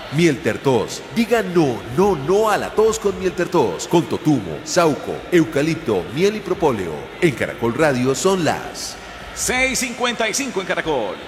Mieltertos. Diga no, no, no a la tos con Mieltertos. Con totumo, sauco, eucalipto, miel y propóleo. En Caracol Radio son las 6:55 en Caracol.